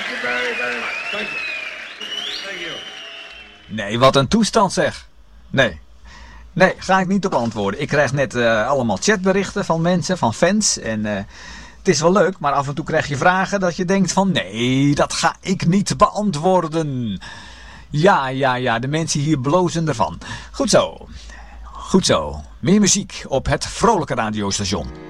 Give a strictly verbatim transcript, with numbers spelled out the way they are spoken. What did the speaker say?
you very, very much. Thank you. Thank you. Nee, wat een toestand zeg. Nee. Nee, ga ik niet op antwoorden. Ik krijg net uh, allemaal chatberichten van mensen, van fans. En uh, het is wel leuk, maar af en toe krijg je vragen dat je denkt van... Nee, dat ga ik niet beantwoorden. Ja, ja, ja, de mensen hier blozen ervan. Goed zo. Goed zo. Meer muziek op het vrolijke radiostation.